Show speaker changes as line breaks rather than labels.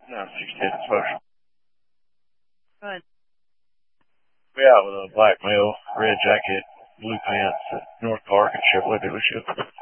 968 exposure.
Good.
We out with a black male, red jacket, blue pants at North Park and Chevrolet dealership.